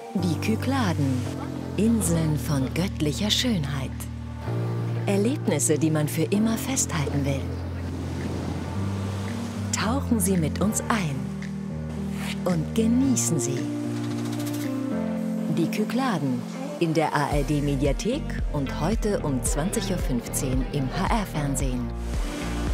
Die Kykladen, Inseln von göttlicher Schönheit. Erlebnisse, die man für immer festhalten will. Tauchen Sie mit uns ein und genießen Sie. Die Kykladen in der ARD-Mediathek und heute um 20:15 Uhr im HR-Fernsehen.